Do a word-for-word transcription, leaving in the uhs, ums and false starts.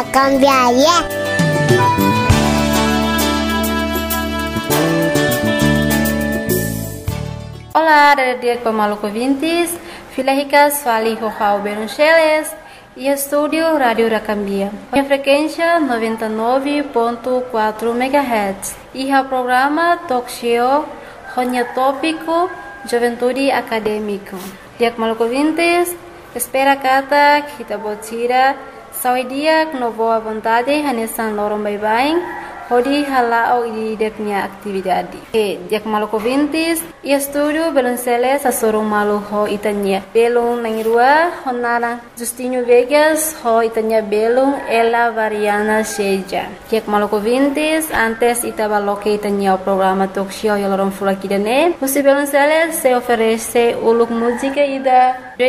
Cambiaria. Olá, dia Pamaluco ouvintes, Filahicas Fali Rojao Beruncheles e estúdio Rádio Racambia. A frequência noventa e nove ponto quatro megahertz e o programa Talk Show Ronya Tópico Juventude Acadêmico. Dia Pamaluco ouvintes, espera kata kita botira saudia no boa vontade hanesan lorong bye-bye. Hodi halao di deknya aktividade. E dia Pamaluco ouvintes, e estúdio Belunceles a sorong malu ho itanya. Belung nangirua honara Justinho Vegas ho itanya belung ela variana seja. Dia Pamaluco ouvintes, antes itabaloke itanya o programa talk show yolorong fulakidane. Musi Belunceles se oferece uluk música ida